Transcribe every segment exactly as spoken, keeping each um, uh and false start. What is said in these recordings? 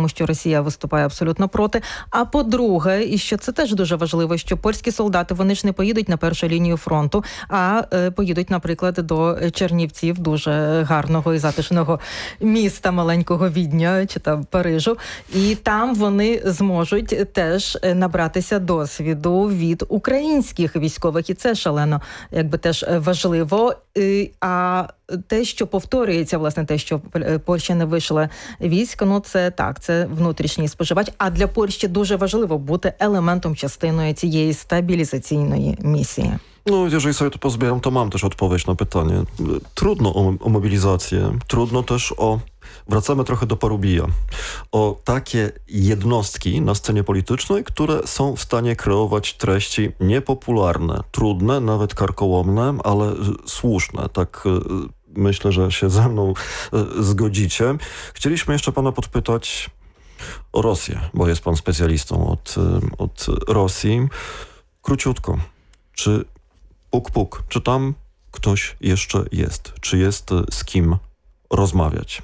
тому що Росія виступає абсолютно проти. А по-друге, і що це теж дуже важливо, що польські солдати, вони ж не поїдуть на першу лінію фронту, а е, поїдуть, наприклад, до Чернівців, дуже гарного і затишного міста, маленького Відня чи там Парижу. І там вони зможуть теж набратися досвіду від українських військових. І це шалено, якби теж важливо. А те, що повторюється, власне, те, що Польща не вийшла війська, ну це так, це внутрішній споживач. А для Польщі дуже важливо бути елементом, частиною цієї стабілізаційної місії. No, jeżeli sobie to pozbieram, to mam też odpowiedź na pytanie. Trudno o, o mobilizację, trudno też o... Wracamy trochę do Parubija. O takie jednostki na scenie politycznej, które są w stanie kreować treści niepopularne, trudne, nawet karkołomne, ale słuszne. Tak myślę, że się ze mną zgodzicie. Chcieliśmy jeszcze pana podpytać o Rosję, bo jest pan specjalistą od, od Rosji. Króciutko. Czy puk puk, czy tam ktoś jeszcze jest? Czy jest z kim rozmawiać?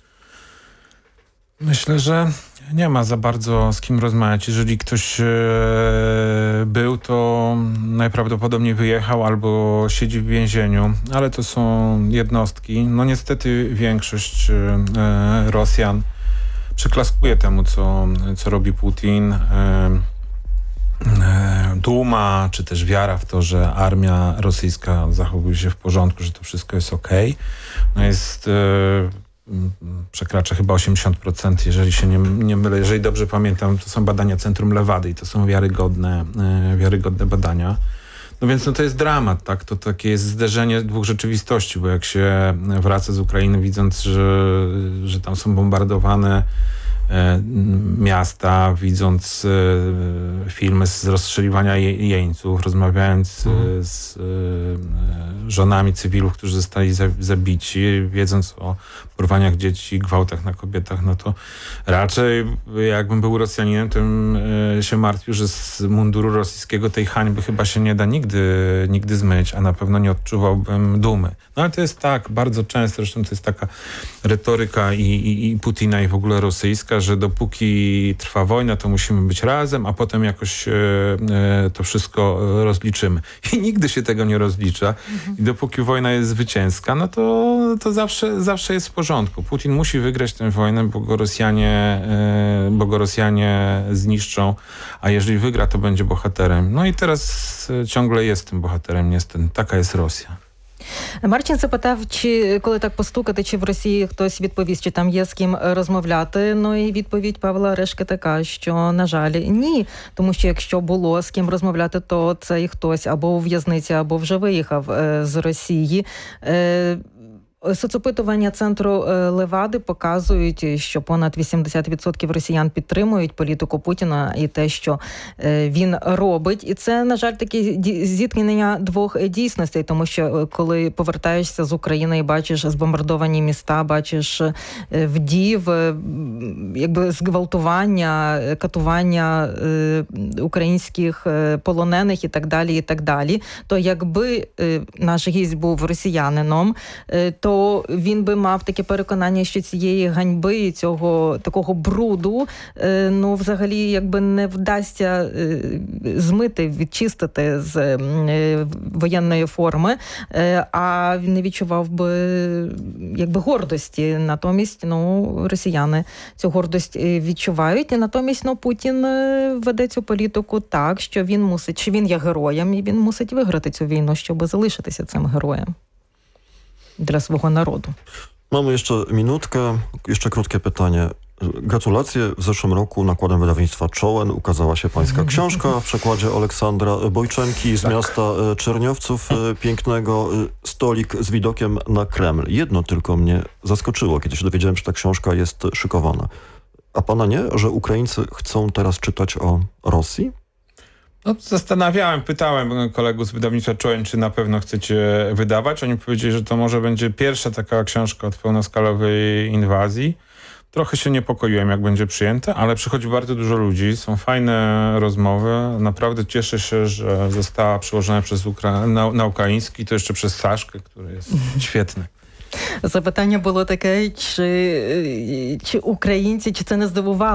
Myślę, że nie ma za bardzo z kim rozmawiać. Jeżeli ktoś e, był, to najprawdopodobniej wyjechał albo siedzi w więzieniu, ale to są jednostki. No niestety większość e, Rosjan przyklaskuje temu, co, co robi Putin. E, e, duma, czy też wiara w to, że armia rosyjska zachowuje się w porządku, że to wszystko jest okej. No jest... E, przekracza chyba osiemdziesiąt procent, jeżeli się nie, nie mylę. Jeżeli dobrze pamiętam, to są badania Centrum Lewady i to są wiarygodne, e, wiarygodne badania. No więc no to jest dramat, tak? To takie jest zderzenie dwóch rzeczywistości, bo jak się wraca z Ukrainy, widząc, że, że tam są bombardowane e, miasta, widząc e, filmy z rozstrzeliwania je, jeńców, rozmawiając e, z e, żonami cywilów, którzy zostali za, zabici, wiedząc o porwaniach dzieci, gwałtach na kobietach, no to raczej jakbym był Rosjaninem, to bym e, się martwił, że z munduru rosyjskiego tej hańby chyba się nie da nigdy, nigdy zmyć, a na pewno nie odczuwałbym dumy. No ale to jest tak, bardzo często, zresztą to jest taka retoryka i, i, i Putina i w ogóle rosyjska, że dopóki trwa wojna, to musimy być razem, a potem jakoś e, e, to wszystko rozliczymy. I nigdy się tego nie rozlicza. Mhm. I dopóki wojna jest zwycięska, no to, to zawsze, zawsze jest w porządku. Putin musi wygrać tę wojnę, bo go Rosjanie, e, bo go Rosjanie zniszczą, a jeżeli wygra, to będzie bohaterem. No i teraz e, ciągle jest tym bohaterem, niestety. Taka jest Rosja. Марчин запитав, чи коли так постукати, чи в Росії хтось відповість, чи там є з ким розмовляти. Ну і відповідь Павла Решки така, що, на жаль, ні. Тому що якщо було з ким розмовляти, то цей хтось або у в'язниці, або вже виїхав е, з Росії. Е, Соцопитування центру Левади показують, що понад вісімдесят відсотків росіян підтримують політику Путіна і те, що він робить. І це, на жаль, таке зіткнення двох дійсностей, тому що коли повертаєшся з України і бачиш збомбардовані міста, бачиш вдів, якби зґвалтування, катування українських полонених і так далі, і так далі, то якби наш гість був росіянином, то він би мав таке переконання, що цієї ганьби і цього такого бруду, ну, взагалі, якби не вдасться змити, відчистити з воєнної форми, а він не відчував би, якби, гордості. Натомість, ну, росіяни цю гордость відчувають, і натомість, ну, Путін веде цю політику так, що він мусить, що він є героєм, і він мусить виграти цю війну, щоб залишитися цим героєм dla swojego narodu. Mamy jeszcze minutkę, jeszcze krótkie pytanie. Gratulacje. W zeszłym roku nakładem wydawnictwa Czołen ukazała się pańska książka w przekładzie Aleksandra Bojczenki z tak. miasta Czerniowców pięknego, Stolik z widokiem na Kreml. Jedno tylko mnie zaskoczyło, kiedy się dowiedziałem, że ta książka jest szykowana. A pana nie, że Ukraińcy chcą teraz czytać o Rosji? No, zastanawiałem, pytałem kolegów z wydawnictwa Czołen, czy na pewno chcecie wydawać. Oni powiedzieli, że to może będzie pierwsza taka książka od pełnoskalowej inwazji. Trochę się niepokoiłem, jak będzie przyjęte, ale przychodzi bardzo dużo ludzi, są fajne rozmowy. Naprawdę cieszę się, że została przełożona przez Ukra- na, na ukraiński, to jeszcze przez Saszkę, który jest świetny. Запитання було таке, чи, чи українці, чи це не здивувало